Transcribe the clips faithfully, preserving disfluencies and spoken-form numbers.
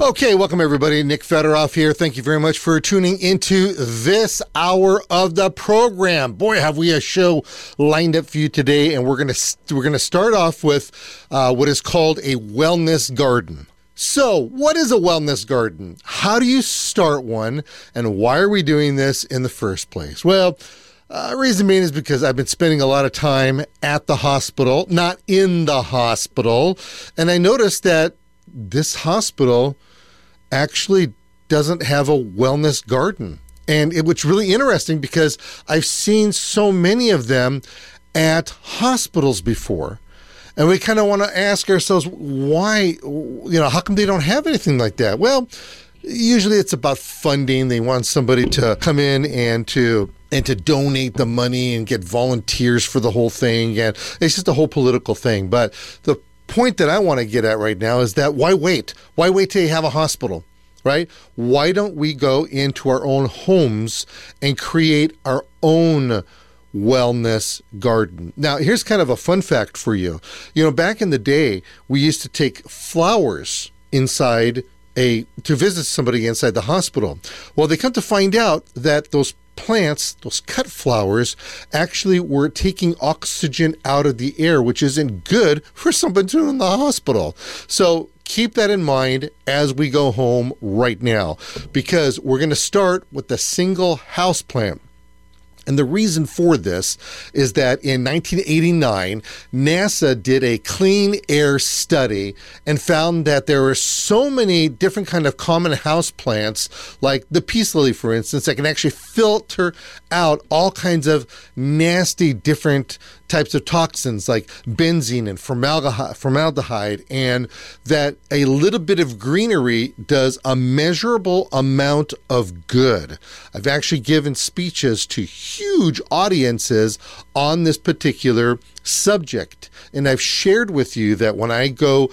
Okay, welcome everybody. Nick Fedoroff here. Thank you very much for tuning into this hour of the program. Boy, have we a show lined up for you today, and we're gonna we're gonna start off with uh, what is called a wellness garden. So, what is a wellness garden? How do you start one, and why are we doing this in the first place? Well, uh, reason being is because I've been spending a lot of time at the hospital, not in the hospital, and I noticed that this hospital actually doesn't have a wellness garden. And it was really interesting because I've seen so many of them at hospitals before. And we kind of want to ask ourselves, why, you know, how come they don't have anything like that? Well, usually it's about funding. They want somebody to come in and to and to donate the money and get volunteers for the whole thing. And it's just a whole political thing. But the point that I want to get at right now is that why wait? Why wait till you have a hospital, right? Why don't we go into our own homes and create our own wellness garden? Now, here's kind of a fun fact for you. You know, back in the day, we used to take flowers inside a, to visit somebody inside the hospital. Well, they come to find out that those plants, those cut flowers, actually were taking oxygen out of the air, which isn't good for somebody in the hospital. So keep that in mind as we go home right now, because we're going to start with the single house plant. And the reason for this is that in nineteen eighty-nine, NASA did a clean air study and found that there were so many different kind of common house plants, like the peace lily, for instance, that can actually filter out all kinds of nasty different types of toxins like benzene and formaldehyde, formaldehyde, and that a little bit of greenery does a measurable amount of good. I've actually given speeches to huge audiences on this particular subject, and I've shared with you that when I go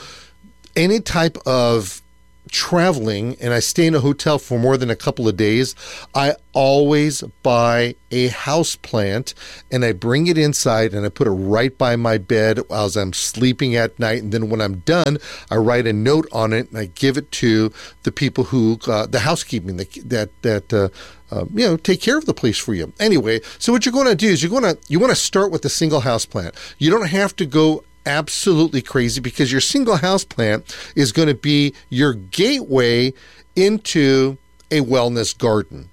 any type of traveling and I stay in a hotel for more than a couple of days, I always buy a house plant and I bring it inside and I put it right by my bed as I'm sleeping at night. And then when I'm done, I write a note on it and I give it to the people who, uh, the housekeeping that, that, that, uh, Uh, you know, take care of the place for you. Anyway, so what you're going to do is you're going to you want to start with a single house plant. You don't have to go absolutely crazy, because your single house plant is going to be your gateway into a wellness garden.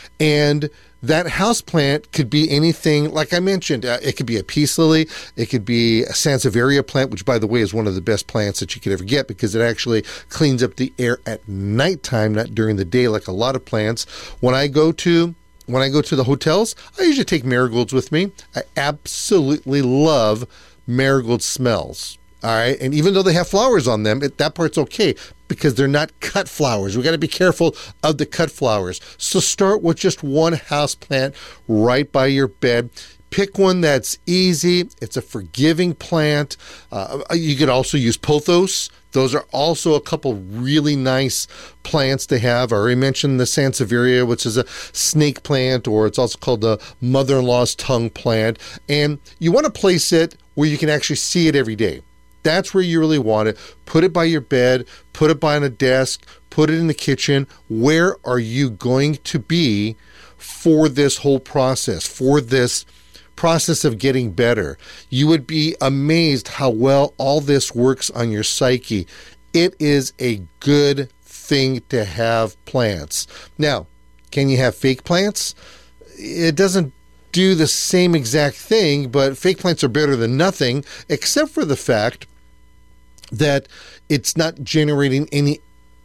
And that house plant could be anything, like I mentioned. Uh, it could be a peace lily. It could be a Sansevieria plant, which, by the way, is one of the best plants that you could ever get, because it actually cleans up the air at nighttime, not during the day, like a lot of plants. When I go to when I go to the hotels, I usually take marigolds with me. I absolutely love marigold smells. All right. And even though they have flowers on them, it, that part's okay, because they're not cut flowers. We got to be careful of the cut flowers. So start with just one house plant right by your bed. Pick one that's easy. It's a forgiving plant. Uh, you could also use pothos. Those are also a couple really nice plants to have. I already mentioned the Sansevieria, which is a snake plant, or it's also called the mother-in-law's tongue plant. And you want to place it where you can actually see it every day. That's where you really want it. Put it by your bed, put it by on a desk, put it in the kitchen. Where are you going to be for this whole process, for this process of getting better? You would be amazed how well all this works on your psyche. It is a good thing to have plants. Now, can you have fake plants? It doesn't do the same exact thing, but fake plants are better than nothing, except for the fact that it's not generating any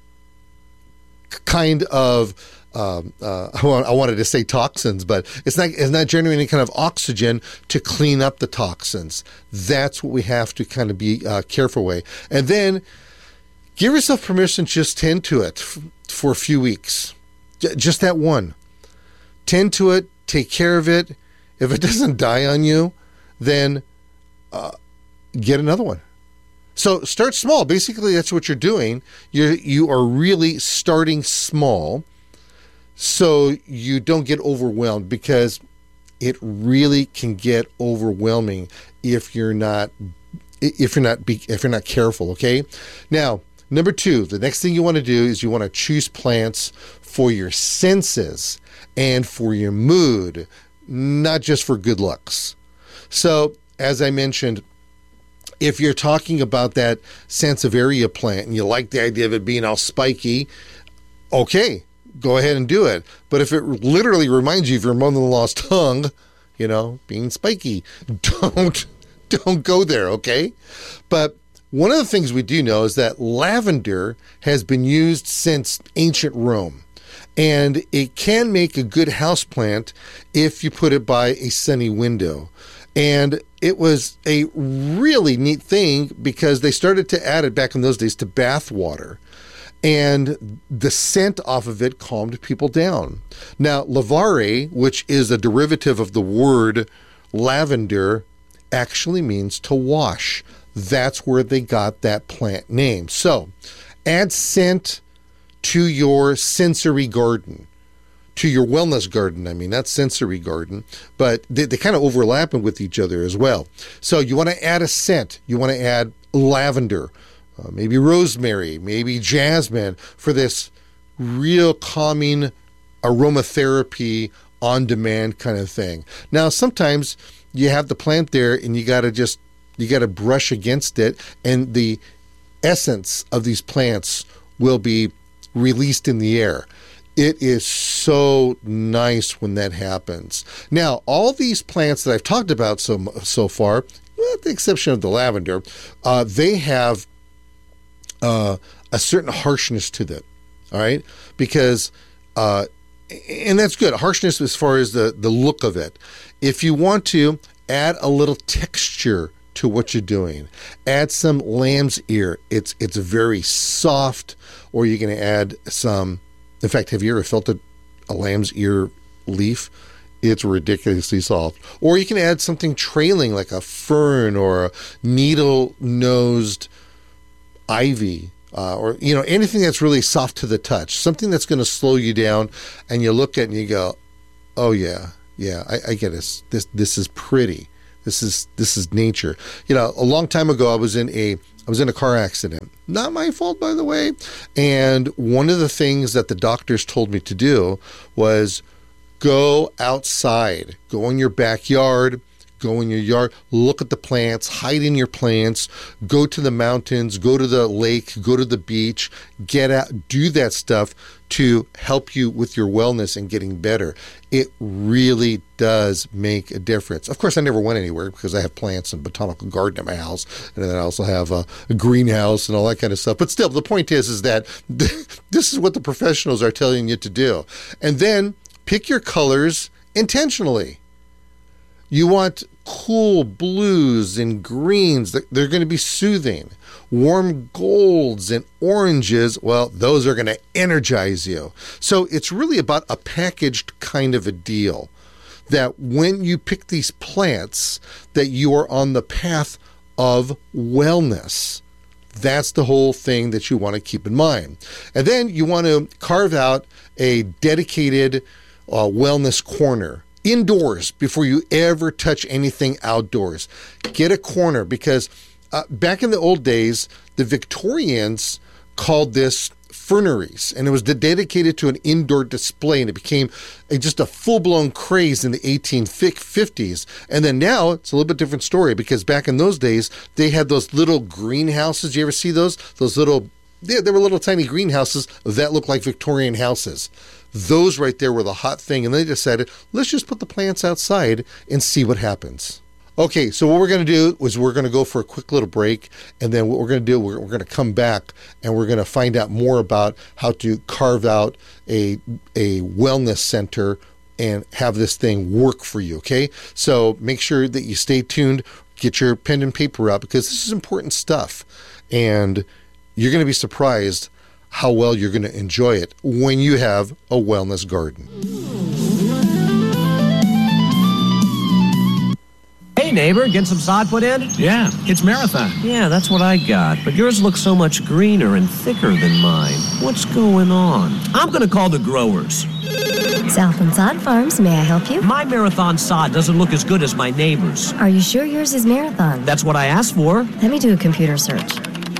kind of um, uh, I wanted to say toxins, but it's not it's not generating any kind of oxygen to clean up the toxins. That's what we have to kind of be uh, careful with. And then give yourself permission to just tend to it f- for a few weeks. J- just that one. Tend to it. Take care of it. If it doesn't die on you, then uh, get another one. So start small. Basically, that's what you're doing. You you are really starting small, so you don't get overwhelmed, because it really can get overwhelming if you're not if you're not if you're not careful. Okay. Now, Number two, the next thing you want to do is you want to choose plants for your senses and for your mood, not just for good looks. So, as I mentioned, if you're talking about that Sansevieria plant and you like the idea of it being all spiky, okay, go ahead and do it. But if it literally reminds you of your mother-in-law's tongue, you know, being spiky, don't don't go there, okay? But one of the things we do know is that lavender has been used since ancient Rome. And it can make a good houseplant if you put it by a sunny window. And it was a really neat thing because they started to add it back in those days to bath water. And the scent off of it calmed people down. Now, lavare, which is a derivative of the word lavender, actually means to wash. That's where they got that plant name. So, add scent to your sensory garden, to your wellness garden. I mean, not sensory garden, but they, they kind of overlap with each other as well. So you want to add a scent. You want to add lavender, uh, maybe rosemary, maybe jasmine for this real calming aromatherapy on-demand kind of thing. Now, sometimes you have the plant there and you got to just, you got to brush against it, and the essence of these plants will be released in the air. It is so nice when that happens. Now, all these plants that I've talked about so so far, with the exception of the lavender, uh, they have uh, a certain harshness to them, all right? Because, uh, and that's good, harshness as far as the, the look of it. If you want to, add a little texture to what you're doing. Add some lamb's ear. It's it's very soft. Or you're going to add some, in fact, have you ever felt a, a lamb's ear leaf? It's ridiculously soft. Or you can add something trailing like a fern or a needle-nosed ivy, uh, or, you know, anything that's really soft to the touch, something that's going to slow you down, and you look at it and you go, oh yeah, yeah, I, I get it. This, this is pretty. This is this is nature. You know, a long time ago, I was in a I was in a car accident. Not my fault, by the way. And one of the things that the doctors told me to do was go outside, go in your backyard, go in your yard, look at the plants, hide in your plants, go to the mountains, go to the lake, go to the beach, get out, do that stuff to help you with your wellness and getting better. It really does make a difference. Of course, I never went anywhere because I have plants and botanical garden at my house, and then I also have a, a greenhouse and all that kind of stuff. But still, the point is, is that this is what the professionals are telling you to do. And then pick your colors intentionally. You want cool blues and greens. They're going to be soothing. Warm golds and oranges, well, those are going to energize you. So it's really about a packaged kind of a deal, that when you pick these plants, that you are on the path of wellness. That's the whole thing that you want to keep in mind. And then you want to carve out a dedicated uh, wellness corner indoors before you ever touch anything outdoors. Get a corner, because uh, back in the old days, the Victorians called this ferneries, and it was dedicated to an indoor display, and it became a, just a full-blown craze in the eighteen fifties. And then now it's a little bit different story, because back in those days, they had those little greenhouses. You ever see those? Those little, they, they were little tiny greenhouses that looked like Victorian houses. Those right there were the hot thing, and they decided, let's just put the plants outside and see what happens. Okay, so what we're going to do is we're going to go for a quick little break, and then what we're going to do, we're, we're going to come back, and we're going to find out more about how to carve out a, a wellness center and have this thing work for you, okay? So make sure that you stay tuned, get your pen and paper out, because this is important stuff, and you're going to be surprised how well you're going to enjoy it when you have a wellness garden. Hey neighbor, get some sod put in? Yeah, it's Marathon. Yeah, that's what I got, but yours looks so much greener and thicker than mine. What's going on? I'm going to call the growers. Southland Sod Farms, may I help you? My Marathon sod doesn't look as good as my neighbor's. Are you sure yours is Marathon? That's what I asked for. Let me do a computer search.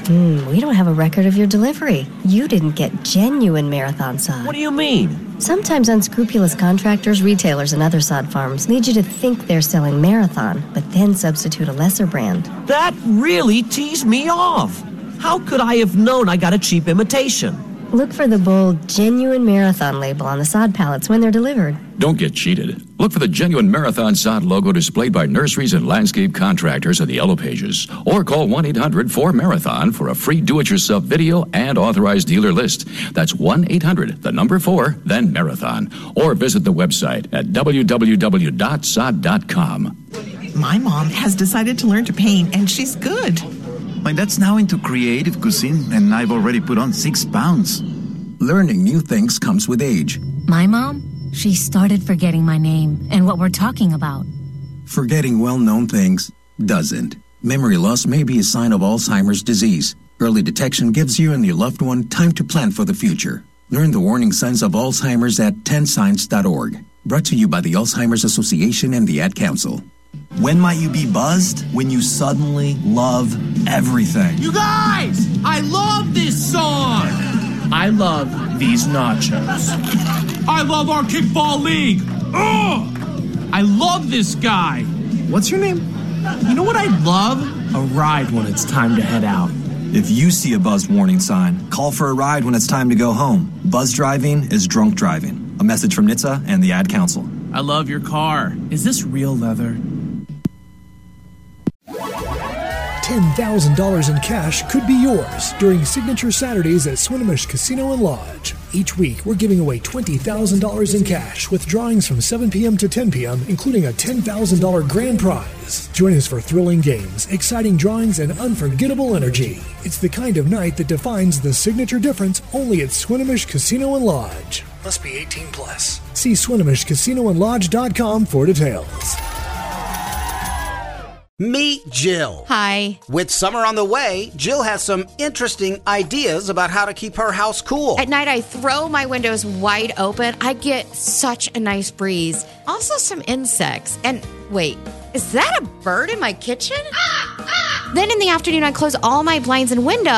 Hmm, we don't have a record of your delivery. You didn't get genuine Marathon sod. What do you mean? Sometimes unscrupulous contractors, retailers, and other sod farms lead you to think they're selling Marathon, but then substitute a lesser brand. That really teased me off. How could I have known I got a cheap imitation? Look for the bold, genuine Marathon label on the sod pallets when they're delivered. Don't get cheated. Look for the genuine Marathon sod logo displayed by nurseries and landscape contractors in the yellow pages. Or call one eight hundred four marathon for a free do-it-yourself video and authorized dealer list. That's one eight hundred, the number four, then Marathon. Or visit the website at w w w dot sod dot com. My mom has decided to learn to paint, and she's good. My dad's now into creative cuisine, and I've already put on six pounds. Learning new things comes with age. My mom, she started forgetting my name and what we're talking about. Forgetting well-known things doesn't. Memory loss may be a sign of Alzheimer's disease. Early detection gives you and your loved one time to plan for the future. Learn the warning signs of Alzheimer's at ten signs dot org. Brought to you by the Alzheimer's Association and the Ad Council. When might you be buzzed? When you suddenly love everything. You guys! I love this song! I love these nachos. I love our kickball league! Ugh! I love this guy! What's your name? You know what I'd love? A ride when it's time to head out. If you see a buzzed warning sign, call for a ride when it's time to go home. Buzz driving is drunk driving. A message from N H T S A and the Ad Council. I love your car. Is this real leather? ten thousand dollars in cash could be yours during Signature Saturdays at Swinomish Casino and Lodge. Each week, we're giving away twenty thousand dollars in cash with drawings from seven p.m. to ten p.m., including a ten thousand dollars grand prize. Join us for thrilling games, exciting drawings, and unforgettable energy. It's the kind of night that defines the signature difference only at Swinomish Casino and Lodge. Must be eighteen plus. See Swinomish Casino and Lodge dot com for details. Meet Jill. Hi. With summer on the way, Jill has some interesting ideas about how to keep her house cool. At night, I throw my windows wide open. I get such a nice breeze. Also, some insects. And wait, is that a bird in my kitchen? Then in the afternoon, I close all my blinds and windows.